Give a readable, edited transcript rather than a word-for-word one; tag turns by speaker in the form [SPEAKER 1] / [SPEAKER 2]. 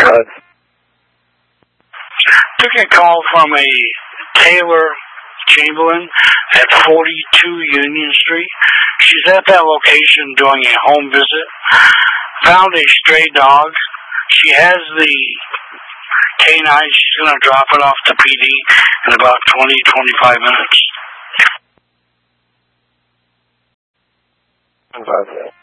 [SPEAKER 1] Took a call from a Taylor Chamberlain at 42 Union Street. She's at that location doing a home visit. Found a stray dog. She has the canine. She's going to drop it off to PD in about 20-25 minutes.
[SPEAKER 2] Okay.